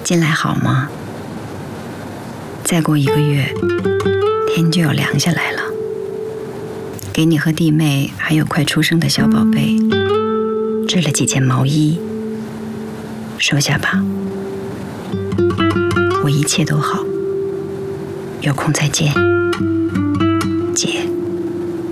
近来好吗？再过1个月，天就要凉下来了。给你和弟妹还有快出生的小宝贝织了几件毛衣，收下吧。我一切都好，有空再见，姐。